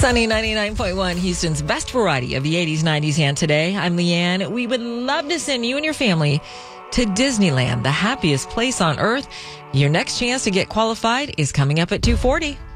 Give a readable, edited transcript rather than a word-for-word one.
Sunny 99.1, Houston's best variety of the 80s, 90s, and today. I'm Leanne. We would love to send you and your family to Disneyland, the happiest place on earth. Your next chance to get qualified is coming up at 2:40.